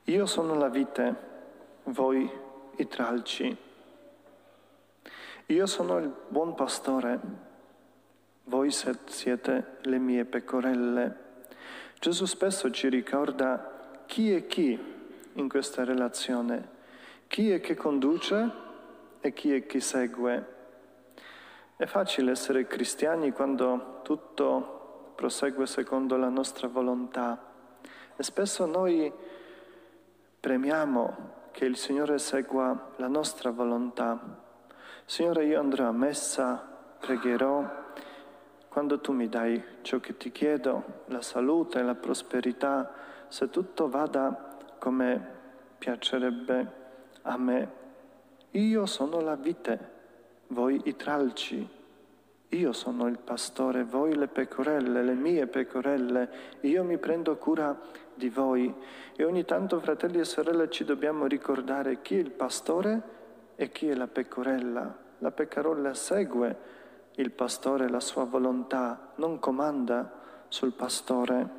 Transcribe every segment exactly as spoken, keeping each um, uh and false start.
Io sono la vite, voi i tralci. Io sono il buon pastore, voi siete le mie pecorelle. Gesù spesso ci ricorda chi è chi in questa relazione, chi è che conduce e chi è chi segue. È facile essere cristiani quando tutto prosegue secondo la nostra volontà e spesso noi premiamo che il Signore segua la nostra volontà. Signore, io andrò a messa, pregherò, quando tu mi dai ciò che ti chiedo, la salute, la prosperità, se tutto vada come piacerebbe a me. Io sono la vite, voi i tralci. Io sono il pastore, voi le pecorelle, le mie pecorelle. Io mi prendo cura di voi. E ogni tanto, fratelli e sorelle, ci dobbiamo ricordare chi è il pastore e chi è la pecorella. La pecorella segue il pastore, la sua volontà, non comanda sul pastore.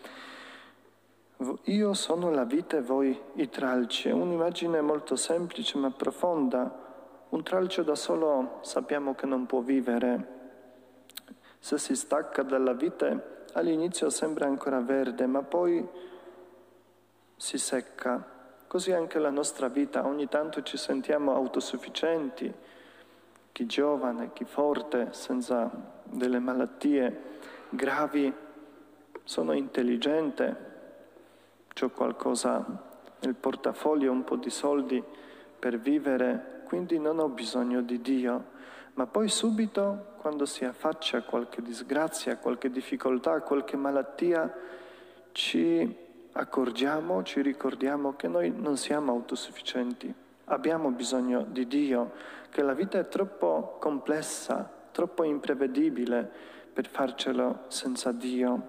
Io sono la vite, voi i tralci. È un'immagine molto semplice ma profonda. Un tralcio da solo sappiamo che non può vivere. Se si stacca dalla vite, all'inizio sembra ancora verde, ma poi si secca. Così anche la nostra vita, ogni tanto ci sentiamo autosufficienti, chi giovane, chi forte, senza delle malattie gravi, sono intelligente, ho qualcosa nel portafoglio, un po' di soldi per vivere, quindi non ho bisogno di Dio. Ma poi subito, quando si affaccia qualche disgrazia, qualche difficoltà, qualche malattia, ci accorgiamo, ci ricordiamo che noi non siamo autosufficienti. Abbiamo bisogno di Dio, che la vita è troppo complessa, troppo imprevedibile per farcelo senza Dio.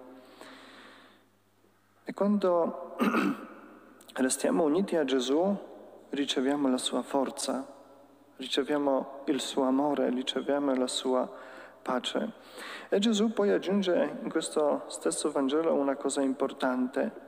E quando restiamo uniti a Gesù, riceviamo la sua forza, riceviamo il suo amore, riceviamo la sua pace. E Gesù poi aggiunge in questo stesso Vangelo una cosa importante.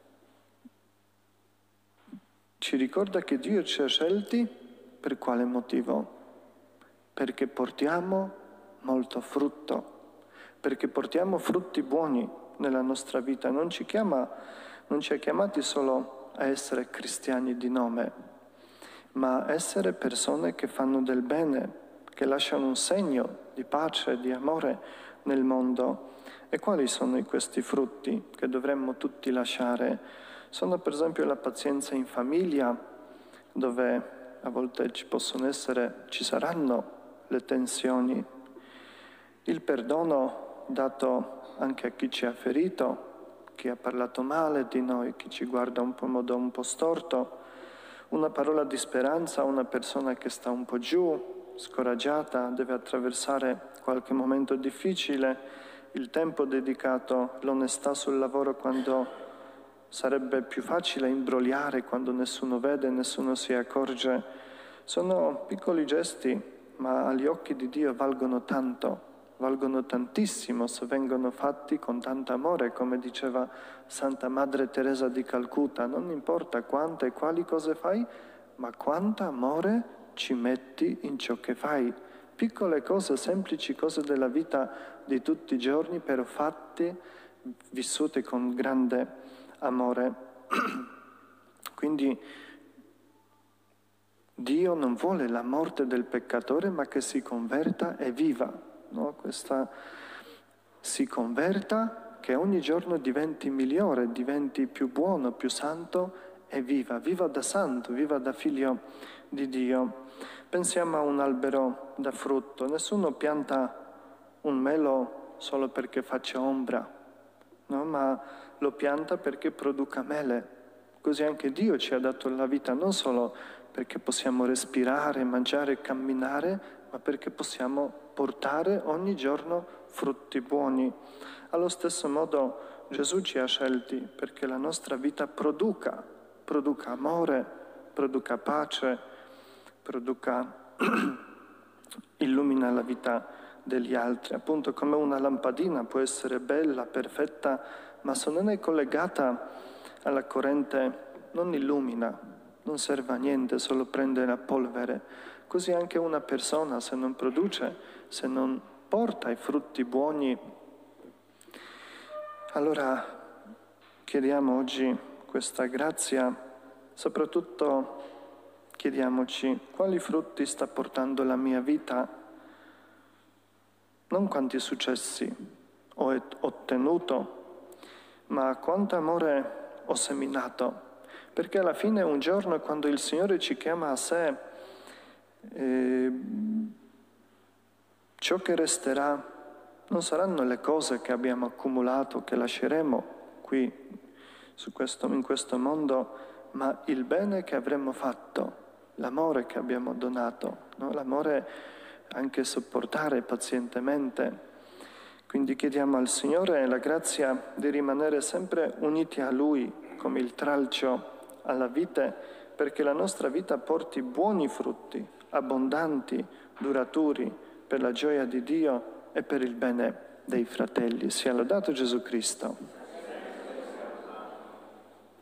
Ci ricorda che Dio ci ha scelti per quale motivo? Perché portiamo molto frutto, perché portiamo frutti buoni nella nostra vita. Non ci chiama, non ci ha chiamati solo a essere cristiani di nome, ma essere persone che fanno del bene, che lasciano un segno di pace, di amore nel mondo. E quali sono questi frutti che dovremmo tutti lasciare? Sono per esempio la pazienza in famiglia, dove a volte ci possono essere, ci saranno le tensioni, il perdono dato anche a chi ci ha ferito, chi ha parlato male di noi, chi ci guarda un po' in modo un po' storto, una parola di speranza a una persona che sta un po' giù, scoraggiata, deve attraversare qualche momento difficile, il tempo dedicato, l'onestà sul lavoro quando sarebbe più facile imbrogliare, quando nessuno vede, nessuno si accorge. Sono piccoli gesti, ma agli occhi di Dio valgono tanto, valgono tantissimo se vengono fatti con tanto amore, come diceva Santa Madre Teresa di Calcutta. Non importa quante e quali cose fai, ma quanto amore ci metti in ciò che fai. Piccole cose, semplici cose della vita di tutti i giorni, però fatte, vissute con grande amore. Quindi Dio non vuole la morte del peccatore, ma che si converta e viva, no? Questa si converta, che ogni giorno diventi migliore, diventi più buono, più santo e viva, viva da santo, viva da figlio di Dio. Pensiamo a un albero da frutto. Nessuno pianta un melo solo perché faccia ombra, no? Ma lo pianta perché produca mele. Così anche Dio ci ha dato la vita non solo perché possiamo respirare, mangiare, camminare, ma perché possiamo portare ogni giorno frutti buoni. Allo stesso modo Gesù ci ha scelti perché la nostra vita produca, produca amore, produca pace, produca, illumina la vita degli altri. Appunto, come una lampadina può essere bella, perfetta, ma se non è collegata alla corrente non illumina, non serve a niente, solo prende la polvere. Così anche una persona, se non produce, se non porta i frutti buoni, allora chiediamo oggi questa grazia, soprattutto chiediamoci quali frutti sta portando la mia vita, non quanti successi ho ottenuto, ma quanto amore ho seminato. Perché alla fine un giorno, quando il Signore ci chiama a sé, eh, ciò che resterà non saranno le cose che abbiamo accumulato, che lasceremo qui su questo, in questo mondo, ma il bene che avremo fatto, l'amore che abbiamo donato, no? L'amore anche sopportare pazientemente. Quindi chiediamo al Signore la grazia di rimanere sempre uniti a Lui, come il tralcio alla vite, perché la nostra vita porti buoni frutti, abbondanti, duraturi, per la gioia di Dio e per il bene dei fratelli. Sia lodato Gesù Cristo.